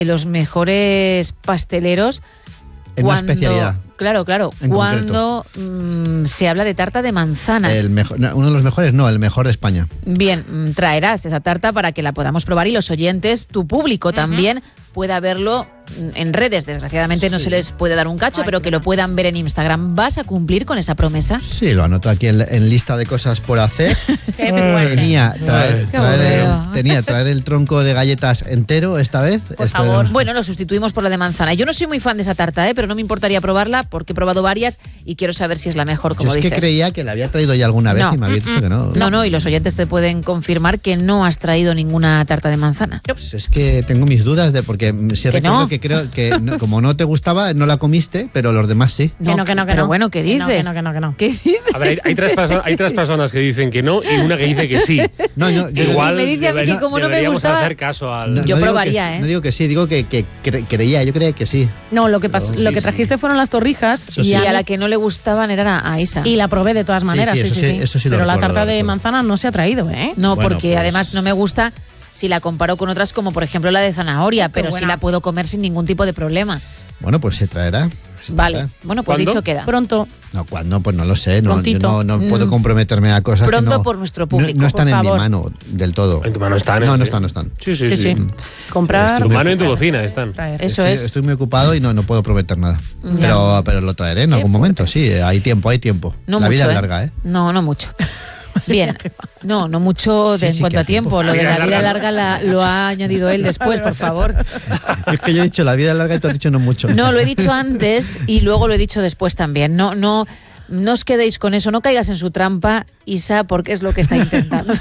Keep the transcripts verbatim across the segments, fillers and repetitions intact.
los mejores pasteleros. En cuando, una especialidad. Claro, claro. Cuando mmm, se habla de tarta de manzana. El mejor, uno de los mejores, no, el mejor de España. Bien, traerás esa tarta para que la podamos probar y los oyentes, tu público uh-huh. también, pueda verlo en redes. Desgraciadamente sí. no se les puede dar un cacho, Ay, pero que lo puedan ver en Instagram. ¿Vas a cumplir con esa promesa? Sí, lo anoto aquí en, en lista de cosas por hacer. tenía, traer, traer el, tenía traer el tronco de galletas entero esta vez. Por Esto favor. Era... Bueno, lo sustituimos por la de manzana. Yo no soy muy fan de esa tarta, ¿eh? pero no me importaría probarla porque he probado varias y quiero saber si es la mejor, como Yo es dices. que creía que la había traído ya alguna vez no. y me había dicho que no. No, no, y los oyentes te pueden confirmar que no has traído ninguna tarta de manzana. Pues es que tengo mis dudas de porque si recuerdo no? que creo que no, como no te gustaba, no la comiste, pero los demás sí. No, que no, que no, que pero no. bueno, ¿qué dices? Que no, que no, que no. ¿Qué dices? A ver, hay, hay, tres perso- hay tres personas que dicen que no y una que dice que sí. No, no, yo Igual me dice a mí que como no me gustaba, hacer caso al... no, yo no probaría, que, ¿eh? No digo que sí, digo que, que cre- creía, yo creía que sí. No, lo que pasó, sí, lo que sí. trajiste fueron las torrijas Eso y, sí. a, y a la que no le gustaban era a Isa. Y la probé de todas maneras, sí, sí, sí, sí. eso sí, sí, eso sí lo pero la recuerdo, tarta de recuerdo. manzana no se ha traído, ¿eh? No, Bueno, porque pues... además no me gusta si la comparo con otras como por ejemplo la de zanahoria, Qué pero buena. sí la puedo comer sin ningún tipo de problema. Bueno, pues se traerá. Se Vale, traerá. bueno, pues ¿Cuándo? dicho queda. Pronto. No, ¿cuándo? Pues no lo sé. No, yo Prontito. no, no puedo Mm. comprometerme a cosas Pronto que no, por nuestro no, público, no están por en mi favor. mano del todo. En tu mano están. No, ¿eh? no están, no están. Sí, sí, Sí, sí. sí. Comprar. En tu mano y en tu traer, cocina están. traer. Eso estoy, es. Estoy muy ocupado y no, no puedo prometer nada. Ya. Pero, pero lo traeré en algún momento, sí. Hay tiempo, hay tiempo. No La mucho, vida ¿eh? es larga, ¿eh? No, no mucho. Bien, no, no mucho de Sí, en sí cuanto que a hay tiempo. tiempo. Lo de La la vida vida larga. larga la, lo ha añadido él después, por favor. Es que yo he dicho la vida es larga y tú has dicho no mucho. No, lo he dicho antes y luego lo he dicho después también. No, no, no os quedéis con eso, no caigas en su trampa, Isa, porque es lo que está intentando.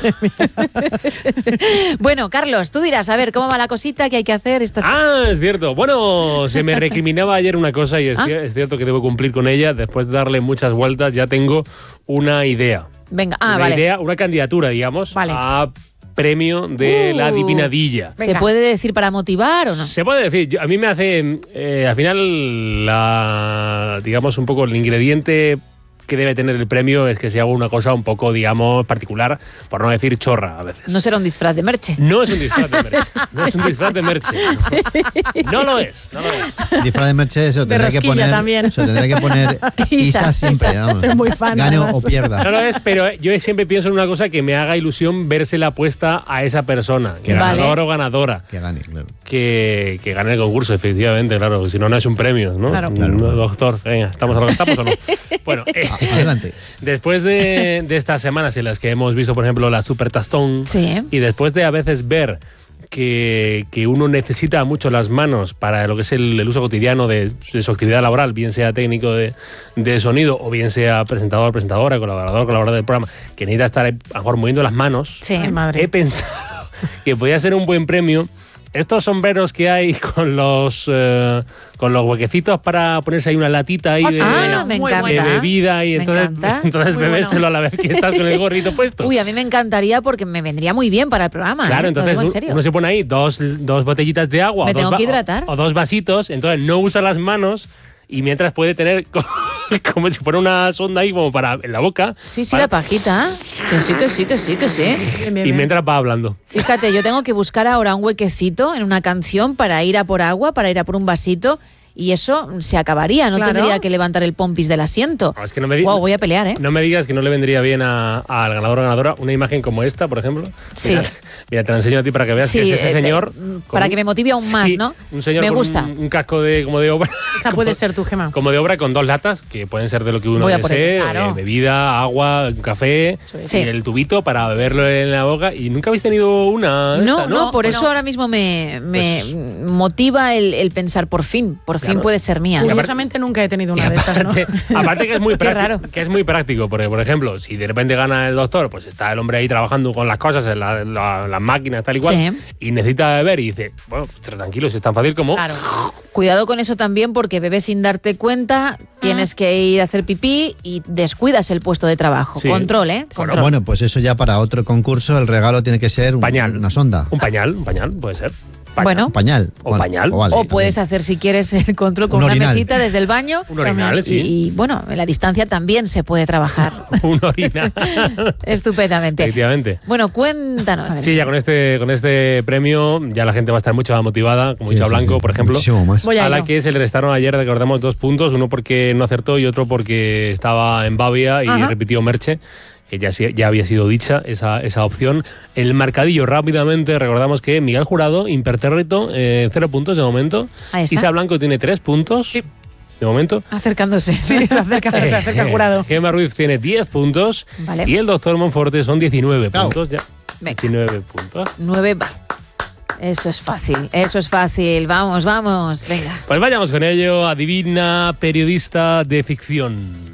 Bueno, Carlos, tú dirás, a ver, ¿cómo va la cosita? ¿Qué hay que hacer? Estas Ah, es cierto. Bueno, se me recriminaba ayer una cosa y es, ¿Ah? cier- es cierto que debo cumplir con ella. Después de darle muchas vueltas ya tengo una idea. Venga, ah, una vale. idea, una candidatura, digamos, Vale. a premio de Uh. la adivinadilla. ¿Se Venga. puede decir para motivar o no? Se puede decir, yo- a mí me hace, eh, al final, la, digamos, un poco el ingrediente que debe tener el premio es que se haga una cosa un poco, digamos, particular, por no decir chorra a veces. No será un disfraz de Merche. No es un disfraz de merche. No es un disfraz de merche. No lo es, no lo es. Disfraz de Mercedes se lo De tendrá que rosquilla poner. también. Se lo tendrá que poner Isa, Isa, siempre. Isa. Vamos. Soy muy fan, Gane o, además. o pierda. No lo es, pero yo siempre pienso en una cosa que me haga ilusión verse la apuesta a esa persona, Vale. ganador o ganadora, Que gane, claro. que, que gane el concurso, efectivamente, claro. Si no, no es un premio, ¿no? Claro. Claro. No, doctor, venga, ¿estamos a lo que estamos o no? Bueno, eh, A- Adelante. después de, de estas semanas en las que hemos visto, por ejemplo, la Super Tazón, Sí. y después de a veces ver que, que uno necesita mucho las manos para lo que es el, el uso cotidiano de, de su actividad laboral, bien sea técnico de, de sonido o bien sea presentador, presentadora, colaborador, colaborador del programa, que necesita estar a lo mejor moviendo las manos, Sí. Ay, madre. he pensado que podría ser un buen premio estos sombreros que hay con los eh, con los huequecitos para ponerse ahí una latita ahí de, Ah, me muy encanta. de bebida y Me entonces, encanta. entonces Muy bebérselo bueno. a la vez que estás con el gorrito puesto. Uy, a mí me encantaría porque me vendría muy bien para el programa. Claro, ¿eh? Lo entonces digo en un- serio. uno se pone ahí dos, dos botellitas de agua Me o, dos tengo va- que hidratar. o, o dos vasitos, entonces no usa las manos y mientras puede tener co- como si fuera una sonda ahí como para en la boca. Sí, sí, para- la pajita. Que sí, que sí, que sí, que sí. Bien, bien, y bien. mientras va hablando. Fíjate, yo tengo que buscar ahora un huequecito en una canción para ir a por agua, para ir a por un vasito. Y eso se acabaría, no Claro. tendría que levantar el pompis del asiento. No, es que no me di- Wow, voy a pelear, ¿eh? No me digas que no le vendría bien a- al ganador o ganadora una imagen como esta, por ejemplo. Sí. Mira, mira, te la enseño a ti para que veas Sí, que es ese eh, señor. eh, con para un- que me motive aún más, Sí, ¿no? Un señor Me con gusta. Un, un casco de como de obra. Esa puede ser tu Gema. Como de obra con dos latas que pueden ser de lo que uno Voy a por desee, ello, claro. eh, bebida, agua, un café, es. Sí. y el tubito para beberlo en la boca. Y nunca habéis tenido una. de No, esta, no, por No. eso ahora mismo me, me motiva el, el pensar por fin, por fin Claro. puede ser mía. Curiosamente nunca he tenido una de estas, ¿no? Aparte, aparte que es muy Qué práctico, raro. que es muy práctico, porque por ejemplo, si de repente gana el doctor, pues está el hombre ahí trabajando con las cosas, en la- la- las máquinas, tal y cual, Sí. y necesita beber y dice, bueno, pues, tranquilo, si es tan fácil como. Claro. Cuidado con eso también porque bebes sin darte cuenta, tienes que ir a hacer pipí y descuidas el puesto de trabajo. Sí. Control, ¿eh? Bueno, Control. Bueno, pues eso ya para otro concurso, el regalo tiene que ser un- Pañal. una sonda. Un pañal, un pañal, puede ser. pañal. Bueno. O pañal. O pañal. O, vale, O puedes hacer, si quieres, el control con Un una orinal. mesita desde el baño. Un orinal, sí. Y, y, bueno, en la distancia también se puede trabajar. Un orinal. Estupendamente. Efectivamente. Bueno, cuéntanos. Sí, ya con este, con este premio ya la gente va a estar mucho más motivada, como Sí, Isa sí, Blanco, sí. por ejemplo. Muchísimo más. Voy a A la ello. que se le restaron ayer, recordamos, dos puntos, uno porque no acertó y otro porque estaba en Bavia y Ajá. repitió Merche, que ya, sí- ya había sido dicha esa, esa opción. El marcadillo rápidamente, recordamos que Miguel Jurado, impertérrito, eh, cero puntos de momento. Ahí está. Isa Blanco tiene tres puntos Sí. de momento. Acercándose. Sí, se acerca, se acerca el jurado. Gemma Ruiz tiene diez puntos Vale. y el doctor Monforte son diecinueve Claro. puntos. Ya. Venga. diecinueve puntos. Nueve. va. Eso es fácil, eso es fácil. Vamos, vamos. Venga. Pues vayamos con ello. Adivina, periodista de ficción.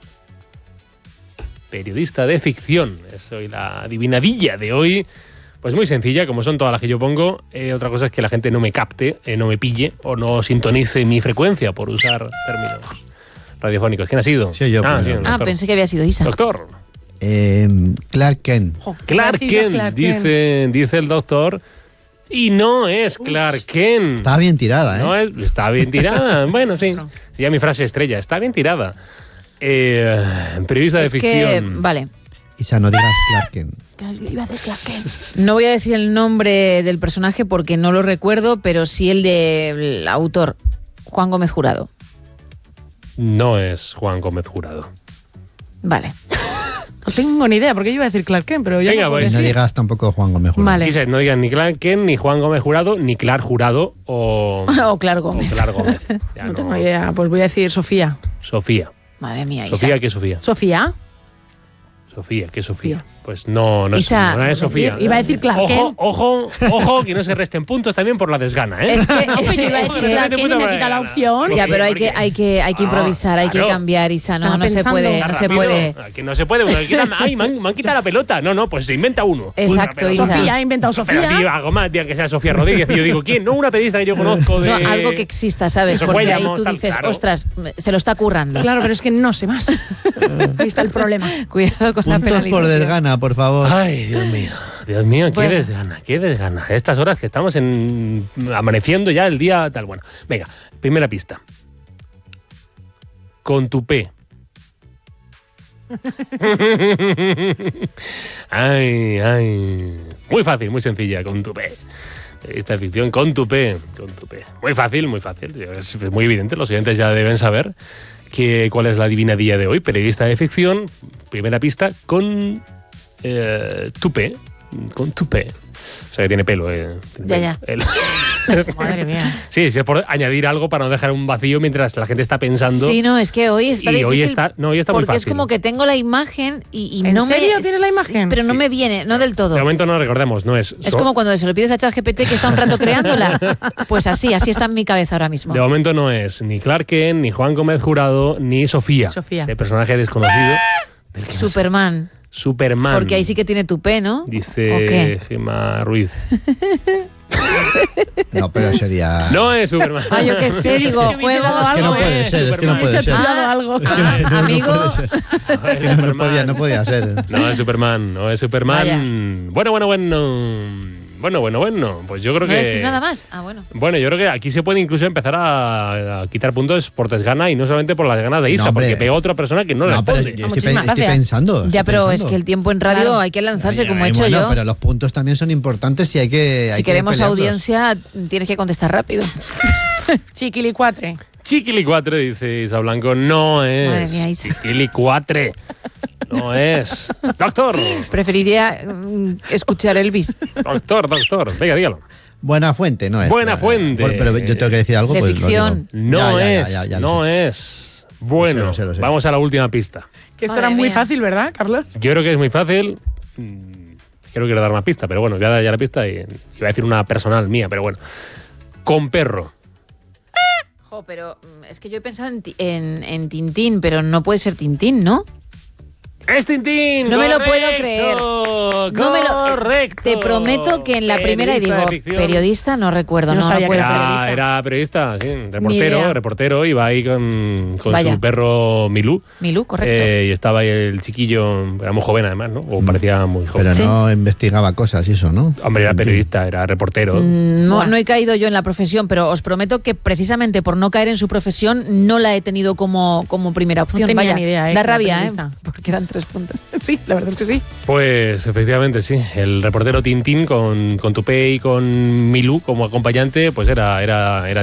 Periodista de ficción. Es hoy la adivinadilla de hoy. Pues muy sencilla, como son todas las que yo pongo. Eh, otra cosa es que la gente no me capte, eh, no me pille o no sintonice mi frecuencia, por usar términos radiofónicos. ¿Quién ha sido? Sí, yo, Ah, pues, sí, el Ah, doctor. pensé que había sido Isa. Doctor. Eh, Clark Kent. Jo, Clark gracias, Kent, Clark Kent. dice, dice el doctor. Y no es Clark Kent. Estaba bien tirada, ¿eh? No es- está bien tirada. Bueno, sí. Ya mi frase estrella. Está bien tirada. Eh, periodista de Es que, ficción. vale. Isa, no digas Clark Kent. No voy a decir el nombre del personaje porque no lo recuerdo, pero sí el del autor, Juan Gómez Jurado. No es Juan Gómez Jurado. Vale. No tengo ni idea, porque yo iba a decir Clark Kent, pero ya Venga, no puedo pues. Y no decir. digas tampoco Juan Gómez Jurado. Vale. Dice, no digan ni Clark Kent, ni Juan Gómez Jurado, ni Clark Jurado o, O Clark o Gómez. Clark Gómez. Ya No no. tengo idea, pues voy a decir Sofía. Sofía. Madre mía, Isa. Sofía, ¿qué es Sofía? ¿Sofía? Sofía, ¿qué es Sofía? Pues no, no es, Isa, no es Sofía. iba a decir Clark Ojo, Kent. ojo, ojo, que no se resten puntos también por la desgana, ¿eh? Es que, No, pues yo iba a es decir que- Clark Kent y me quita la opción. ya, pero hay ¿Por qué? que, hay que, hay que Ah, improvisar, hay que claro. cambiar, Isa. No, Estaba no se pensando. puede, Está no se rápido. puede. Que no se puede. me quitan- Ay, me han, me han quitado la pelota. No, no, pues se inventa uno. Exacto, Una Isa. pelota. Sofía, ha inventado Pero Sofía. tío, algo más, tío, que sea Sofía Rodríguez. Y yo digo, ¿quién? No, una periodista que yo conozco de... No, algo que exista, ¿sabes? Eso Porque fue, ahí llamó, tú tal, dices, claro. ostras, se lo está currando. Claro, pero es que no sé más. Ahí está el problema. Cuidado con la Puntos por penalización. desgana, por favor. Ay, Dios mío. Dios mío, qué Bueno. desgana, qué desgana. Estas horas que estamos en amaneciendo ya el día tal. Bueno, venga, primera pista. Con tu P. Ay, ay. Muy fácil, muy sencilla, con tu P. Esta ficción con tu P, con tu P. Muy fácil, muy fácil. Es muy evidente, los oyentes ya deben saber que, cuál es la adivinadilla de hoy. Periodista de ficción, primera pista, con eh, tu P. Con tu P. O sea, que tiene pelo. Eh. Ya, ya. El- Madre mía. sí, sí, es por añadir algo para no dejar un vacío mientras la gente está pensando. Sí, no, es que hoy está Y difícil. hoy está- no, hoy está muy porque es fácil. como que tengo la imagen y, y ¿En no serio me. tienes la imagen? Pero no Sí. me viene, no del todo. De momento no recordemos, no es. Es so- como cuando se lo pides a ChatGPT que está un rato creándola. Pues así, así está en mi cabeza ahora mismo. De momento no es ni Clark Kent, ni Juan Gómez Jurado, ni Sofía. Sofía. Ese personaje desconocido. Del que no sé. Superman. Superman. Porque ahí sí que tiene tu P, ¿no? ¿O Dice qué? Gemma Ruiz. No, pero sería. No es Superman. Ah, yo qué sé, digo, Es que me hubiese juego. dado Es que no algo, puede ¿eh? ser, es que no Superman. puede ser. Dado algo. Es que no, no, no Amigo. puede ser. Es que no, no podía, no podía ser. No es Superman, no es Superman. Bueno, bueno, bueno. Bueno, bueno, bueno. Pues yo creo ¿No que. decís nada más? Ah, bueno. Bueno, yo creo que aquí se puede incluso empezar a, a quitar puntos por desgana y no solamente por las ganas de Isa, No, hombre. porque pegó a otra persona que no, No, pero responde. yo estoy, Muchísimas pe- estoy gracias. pensando. Ya, estoy pero es pensando. que el tiempo en radio Claro. hay que lanzarse Ay, como he ay, hecho Bueno, yo. pero los puntos también son importantes y hay que. hay Si que queremos pelearlos. audiencia, tienes que contestar rápido. Chiquilicuatre. Chiquilicuatre, dice Isa Blanco. No es. Madre mía, Isa. Chiquilicuatre. No es. Doctor. Preferiría mm, escuchar Elvis. Doctor, doctor. Venga, dígalo. Buena fuente, no es. Buena fuente. Por- pero yo tengo que decir algo. De pues lo ficción. digo. No Ya, ya, es. ya, ya, ya lo no sé. es. Bueno, Lo sé, lo sé, lo sé. vamos a la última pista. Que esto Madre era muy mía. fácil, ¿verdad, Carlos? Yo creo que es muy fácil. Mm, Creo que quiero dar más pista, pero bueno, voy a dar ya la pista y iba a decir una personal mía, pero bueno. Con perro. Jo, pero mm, es que yo he pensado en, ti- en, en Tintín, pero no puede ser Tintín, ¿no? ¡Es Tintín! No me lo ¡Correcto! puedo creer. No me lo, ¡Correcto! Te prometo que en la primera, y digo, periodista, no recuerdo, No no, no sabía puede que ser. era- Era, era periodista, sí, Ni reportero, idea. reportero, iba ahí con, con Vaya. su perro Milú. Milú, correcto. Eh, y estaba ahí el chiquillo, era muy joven además, ¿no? O parecía muy joven. Pero Sí. no investigaba cosas y eso, ¿no? Hombre, era Tintín. periodista, era reportero. Mm, No, Buah. no he caído yo en la profesión, pero os prometo que precisamente por no caer en su profesión no la he tenido como, como primera opción. tenía Vaya, ni idea, ¿eh? da que era rabia, ¿eh? periodista. Porque eran tres puntos. Sí, la verdad es que sí. Pues efectivamente, sí. El reportero Tintín con, con Tupé y con Milú como acompañante, pues era, era, era